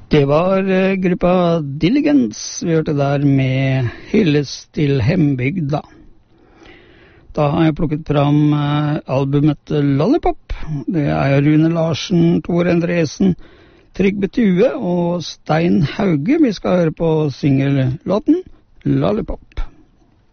Det var gruppa Diligence vi hørte der med Hyllest til Hembygda. Da har jeg plukket fram albumet Lollipop. Det er Rune Larsen, Tor Endresen, Trygve Tue og Stein Hauge. Vi skal høre på singellåten Lollipop.